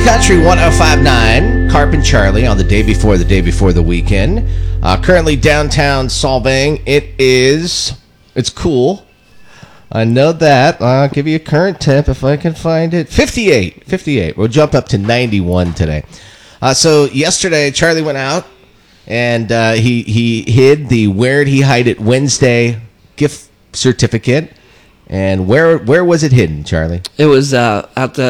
Country 105.9, Carp and Charlie on the day before the weekend. Currently downtown Solvang. It's cool. I know that. I'll give you a current temp if I can find it. 58. We'll jump up to 91 today. So yesterday, Charlie went out and he hid the Where'd He Hide It Wednesday gift certificate. And where was it hidden, Charlie? It was out